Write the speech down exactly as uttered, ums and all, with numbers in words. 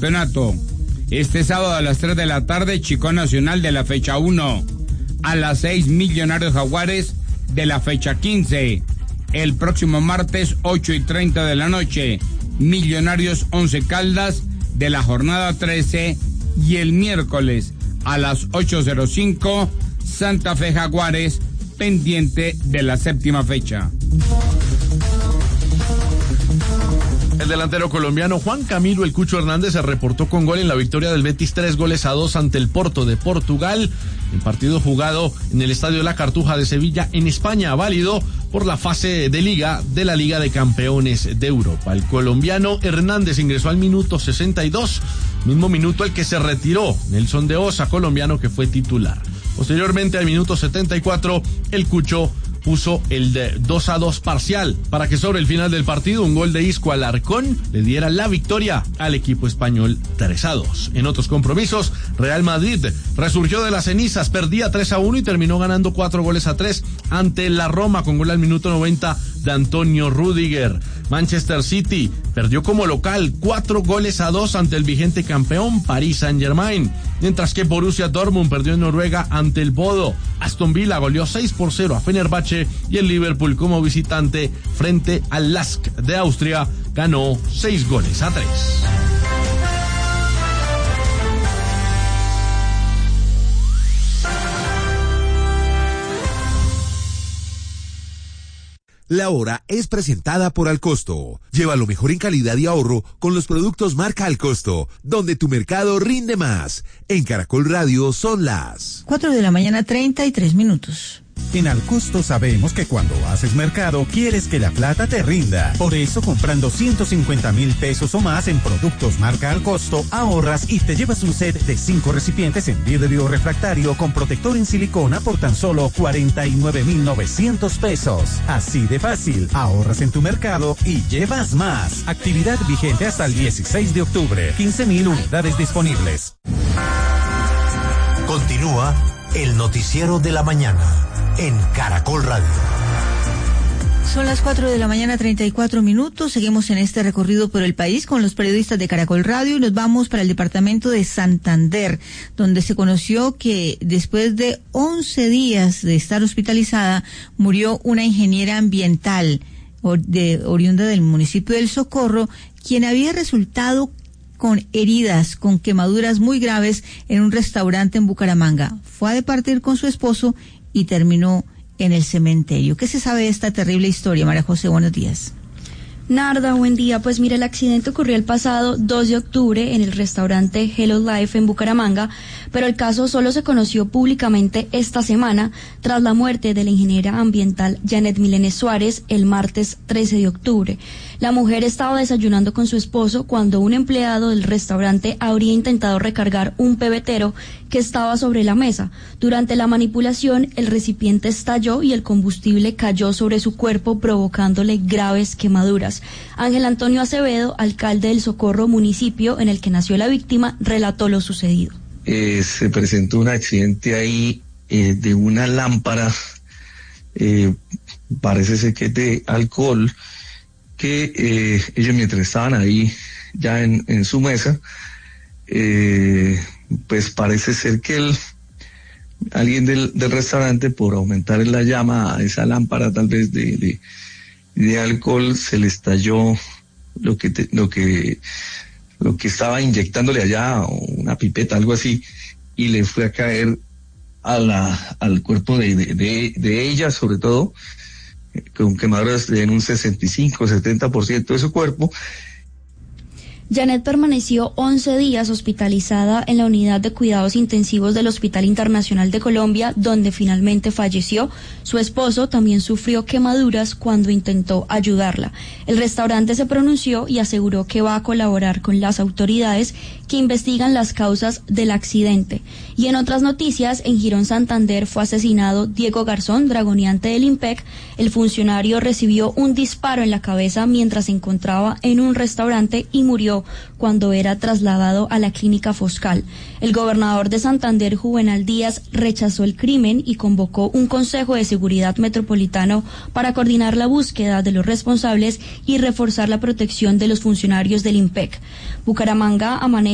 campeonato. Este sábado a las tres de la tarde, Chico Nacional de la fecha uno. A las seis, Millonarios Jaguares de la fecha quince. El próximo martes, ocho y treinta de la noche, Millonarios Once Caldas de la jornada trece. Y el miércoles a las ocho cero cinco, Santa Fe Jaguares, pendiente de la séptima fecha. El delantero colombiano Juan Camilo El Cucho Hernández se reportó con gol en la victoria del Betis tres goles a dos ante el Porto de Portugal, en partido jugado en el Estadio de la Cartuja de Sevilla, en España, válido por la fase de liga de la Liga de Campeones de Europa. El colombiano Hernández ingresó al minuto sesenta y dos, mismo minuto al que se retiró Nelson de Osa, colombiano que fue titular. Posteriormente, al minuto setenta y cuatro, El Cucho puso el de dos a dos parcial para que sobre el final del partido un gol de Isco Alarcón le diera la victoria al equipo español tres a dos. En otros compromisos, Real Madrid resurgió de las cenizas, perdía tres a uno y terminó ganando cuatro goles a tres ante la Roma con gol al minuto noventa de Antonio Rüdiger. Manchester City perdió como local cuatro goles a dos ante el vigente campeón Paris Saint-Germain, mientras que Borussia Dortmund perdió en Noruega ante el Bodo. Aston Villa goleó seis por cero a Fenerbahce y el Liverpool, como visitante frente al Lask de Austria, ganó seis goles a tres. La hora es presentada por Alcosto. Lleva lo mejor en calidad y ahorro con los productos marca Alcosto, donde tu mercado rinde más. En Caracol Radio son las cuatro de la mañana, treinta y tres minutos. En Alcosto sabemos que cuando haces mercado quieres que la plata te rinda. Por eso, comprando ciento cincuenta mil pesos o más en productos marca Alcosto, ahorras y te llevas un set de cinco recipientes en vidrio refractario con protector en silicona por tan solo cuarenta y nueve mil novecientos pesos. Así de fácil, ahorras en tu mercado y llevas más. Actividad vigente hasta el dieciséis de octubre. quince mil unidades disponibles. Continúa el noticiero de la mañana en Caracol Radio. Son las cuatro de la mañana, treinta y cuatro minutos. Seguimos en este recorrido por el país con los periodistas de Caracol Radio y nos vamos para el departamento de Santander, donde se conoció que después de once días de estar hospitalizada, murió una ingeniera ambiental de, oriunda del municipio del Socorro, quien había resultado con heridas, con quemaduras muy graves en un restaurante en Bucaramanga. Fue a departir con su esposo y terminó en el cementerio. ¿Qué se sabe de esta terrible historia, María José? Buenos días. Narda, buen día. Pues mire, el accidente ocurrió el pasado dos de octubre en el restaurante Hello Life en Bucaramanga, pero el caso solo se conoció públicamente esta semana tras la muerte de la ingeniera ambiental Janet Milene Suárez el martes trece de octubre. La mujer estaba desayunando con su esposo cuando un empleado del restaurante habría intentado recargar un pebetero que estaba sobre la mesa. Durante la manipulación, el recipiente estalló y el combustible cayó sobre su cuerpo, provocándole graves quemaduras. Ángel Antonio Acevedo, alcalde del Socorro, municipio en el que nació la víctima, relató lo sucedido. Eh, se presentó un accidente ahí eh, de una lámpara, eh, parece ser que es de alcohol, que eh, ellos mientras estaban ahí ya en, en su mesa, eh, pues parece ser que el, alguien del, del restaurante, por aumentar la llama a esa lámpara tal vez de, de, de alcohol, se le estalló lo que te, lo que lo que estaba inyectándole allá, una pipeta, algo así, y le fue a caer a la al cuerpo de, de, de, de ella, sobre todo, con quemaduras en un sesenta y cinco, setenta por ciento de su cuerpo. Janet permaneció once días hospitalizada en la unidad de cuidados intensivos del Hospital Internacional de Colombia, donde finalmente falleció. Su esposo también sufrió quemaduras cuando intentó ayudarla. El restaurante se pronunció y aseguró que va a colaborar con las autoridades que investigan las causas del accidente. Y en otras noticias, en Girón, Santander, fue asesinado Diego Garzón, dragoneante del IMPEC. El funcionario recibió un disparo en la cabeza mientras se encontraba en un restaurante y murió cuando era trasladado a la clínica Foscal. El gobernador de Santander, Juvenal Díaz, rechazó el crimen y convocó un Consejo de Seguridad Metropolitano para coordinar la búsqueda de los responsables y reforzar la protección de los funcionarios del IMPEC. Bucaramanga amanece